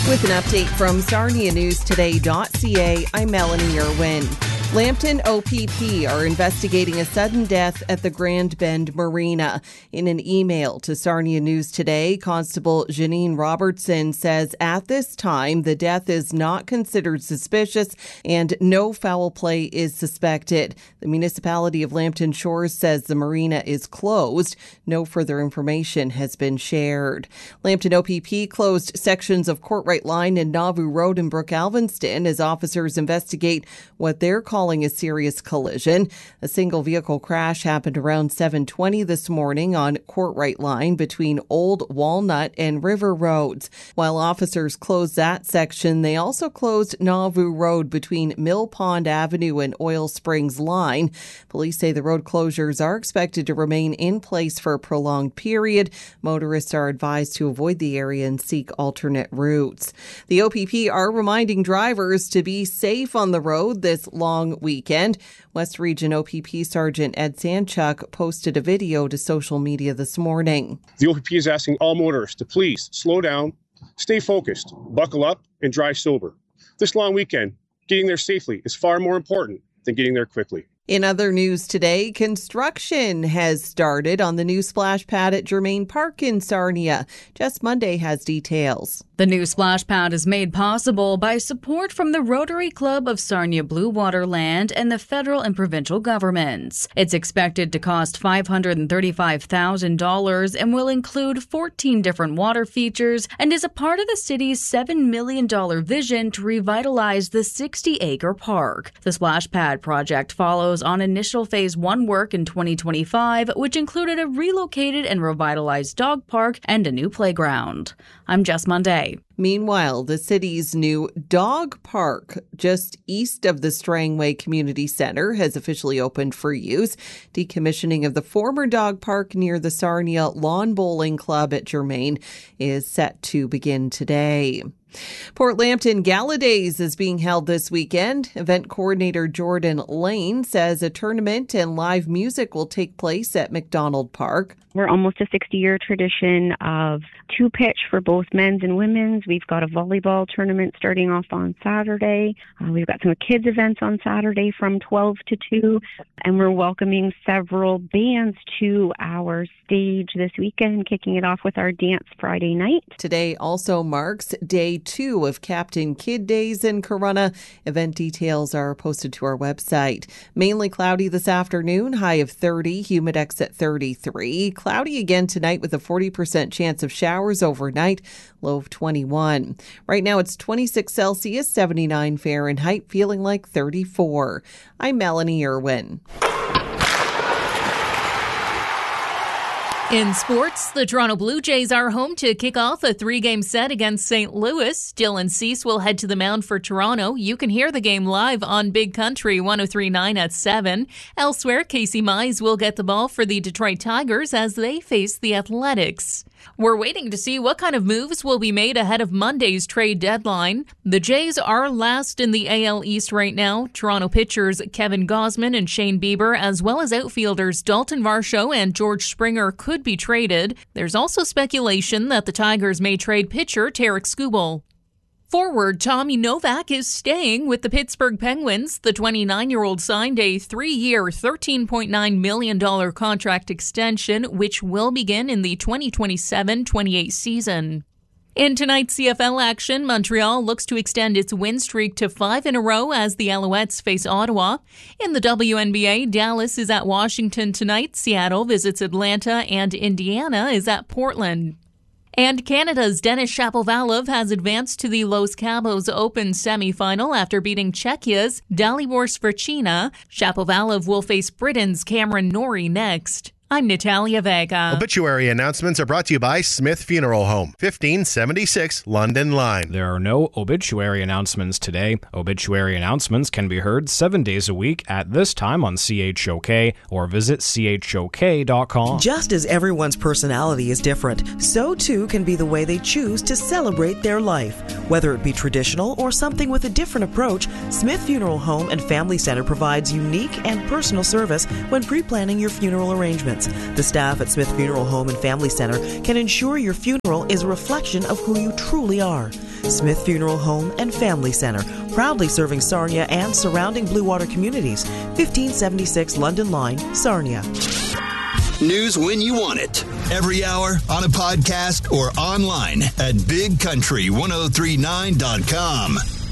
With an update from SarniaNewsToday.ca, I'm Melanie Irwin. Lambton OPP are investigating a sudden death at the Grand Bend Marina. In an email to Sarnia News Today, Constable Janine Robertson says at this time the death is not considered suspicious and no foul play is suspected. The municipality of Lambton Shores says the marina is closed. No further information has been shared. Lambton OPP closed sections of Courtright Line and Nauvoo Road in Brook Alvinston as officers investigate what they're calling a serious collision. A single vehicle crash happened around 7:20 this morning on Courtright Line between Old Walnut and River Roads. While officers closed that section, they also closed Nauvoo Road between Mill Pond Avenue and Oil Springs Line. Police say the road closures are expected to remain in place for a prolonged period. Motorists are advised to avoid the area and seek alternate routes. The OPP are reminding drivers to be safe on the road this long weekend. West Region OPP Sergeant Ed Sanchuk posted a video to social media this morning. The OPP is asking all motorists to please slow down, stay focused, buckle up, and drive sober. This long weekend, getting there safely is far more important than getting there quickly. In other news today, construction has started on the new splash pad at Germain Park in Sarnia. Jess Monday has details. The new splash pad is made possible by support from the Rotary Club of Sarnia Blue Water Land and the federal and provincial governments. It's expected to cost $535,000 and will include 14 different water features and is a part of the city's $7 million vision to revitalize the 60-acre park. The splash pad project follows on initial Phase 1 work in 2025, which included a relocated and revitalized dog park and a new playground. I'm Jess Monday. Meanwhile, the city's new dog park just east of the Strangway Community Centre has officially opened for use. Decommissioning of the former dog park near the Sarnia Lawn Bowling Club at Germain is set to begin today. Port Lambton Gala Days is being held this weekend. Event coordinator Jordan Lane says a tournament and live music will take place at McDonald Park. We're almost a 60-year tradition of two-pitch for both men's and women's. We've got a volleyball tournament starting off on Saturday. We've got some kids events on Saturday from 12 to 2. And we're welcoming several bands to our stage this weekend, kicking it off with our dance Friday night. Today also marks day 2 of Captain Kidd Days in Corunna. Event details are posted to our website. Mainly cloudy this afternoon, high of 30, humidex at 33. Cloudy again tonight with a 40% chance of showers overnight, low of 21. Right now it's 26 Celsius, 79 Fahrenheit, feeling like 34. I'm Melanie Irwin. In sports, the Toronto Blue Jays are home to kick off a 3-game set against St. Louis. Dylan Cease will head to the mound for Toronto. You can hear the game live on Big Country 103.9 at 7. Elsewhere, Casey Mize will get the ball for the Detroit Tigers as they face the Athletics. We're waiting to see what kind of moves will be made ahead of Monday's trade deadline. The Jays are last in the AL East right now. Toronto pitchers Kevin Gausman and Shane Bieber, as well as outfielders Dalton Varsho and George Springer, could be traded. There's also speculation that the Tigers may trade pitcher Tarek Skubal. Forward Tommy Novak is staying with the Pittsburgh Penguins. The 29-year-old signed a 3-year, $13.9 million contract extension, which will begin in the 2027-28 season. In tonight's CFL action, Montreal looks to extend its win streak to 5 in a row as the Alouettes face Ottawa. In the WNBA, Dallas is at Washington tonight, Seattle visits Atlanta, and Indiana is at Portland. And Canada's Denis Shapovalov has advanced to the Los Cabos Open semifinal after beating Czechia's Dalibor Svechina. Shapovalov will face Britain's Cameron Norrie next. I'm Natalia Vega. Obituary announcements are brought to you by Smith Funeral Home, 1576 London Line. There are no obituary announcements today. Obituary announcements can be heard 7 days a week at this time on CHOK or visit chok.com. Just as everyone's personality is different, so too can be the way they choose to celebrate their life. Whether it be traditional or something with a different approach, Smith Funeral Home and Family Center provides unique and personal service when pre-planning your funeral arrangements. The staff at Smith Funeral Home and Family Center can ensure your funeral is a reflection of who you truly are. Smith Funeral Home and Family Center, proudly serving Sarnia and surrounding Blue Water communities. 1576 London Line, Sarnia. News when you want it. Every hour, on a podcast, or online at BigCountry1039.com.